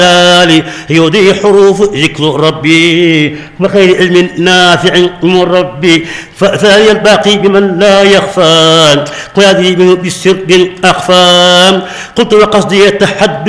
يودي حروف ذكر ربي وخير علم نافع من ربي فثاني الباقي بمن لا يخفى قيادي بالسر أخفى قلت وقصدي التحدث